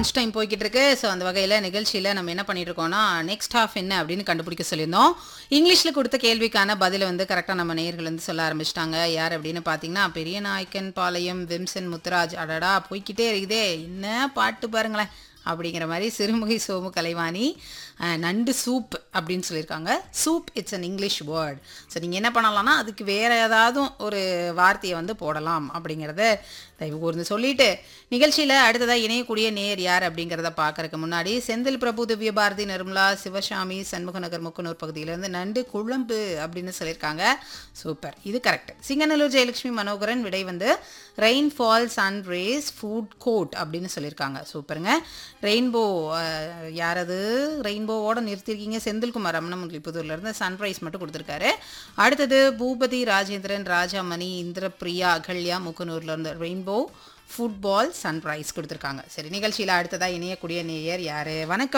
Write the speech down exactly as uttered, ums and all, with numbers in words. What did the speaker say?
Launch time போய்கிட்டு இருக்கு. So அந்த வகையில் நிகழ்ச்சியில் நம்ம என்ன பண்ணிட்டு இருக்கோம்னா நெக்ஸ்ட் ஹாஃப் என்ன அப்படின்னு கண்டுபிடிக்க சொல்லியிருந்தோம். இங்கிலீஷில் கொடுத்த கேள்விக்கான பதிலை வந்து கரெக்டாக நம்ம நேயர்கள் வந்து சொல்ல ஆரம்பிச்சிட்டாங்க. யார் அப்படின்னு பார்த்தீங்கன்னா பெரிய நாயக்கன் பாளையம் விம்சன் முத்துராஜ். அடடா போய்கிட்டே இருக்குதே, என்ன பாட்டு பாருங்களேன் அப்படிங்கிற மாதிரி. சிறுமுகை சோமு கலைவாணி அஹ், நண்டு சூப் அப்படின்னு சொல்லியிருக்காங்க. Soup it's an English word. So நீங்கள் என்ன பண்ணலாம்னா அதுக்கு வேறு ஏதாவது ஒரு வார்த்தையை வந்து போடலாம் அப்படிங்கிறத தயவு கூர்ந்து சொல்லிட்டு நிகழ்ச்சியில் அடுத்ததாக இணையக்கூடிய நேர் யார் அப்படிங்கிறத பார்க்கறதுக்கு முன்னாடி செந்தில் பிரபு, திவ்ய பாரதி, நிர்மலா, சிவசாமி, சண்முகநகர், முக்குனூர் பகுதியிலேருந்து நண்டு குழம்பு அப்படின்னு சொல்லியிருக்காங்க. சூப்பர், இது கரெக்ட். சிங்கநல்லூர் ஜெயலட்சுமி மனோகரன் விடை வந்து rain fall Sun race food court அப்படின்னு சொல்லியிருக்காங்க. சூப்பருங்க. ரெயின்போ யாரது ரெயின்போவோட நிறுத்திருக்கீங்க? செந்தில்குமார் அம்மனமுல்லிபுதூர்லேருந்து சன்ரைஸ் மட்டும் கொடுத்துருக்காரு. அடுத்தது Boopathi Rajendran, Rajamani, Indirapriya, Ahalya, முக்குனூர்லேருந்து rainbow football sunrise கொடுத்துருக்காங்க. சரி, நிகழ்ச்சியில் அடுத்ததாக இணையக்கூடிய நேயர் யார்? வணக்கம்.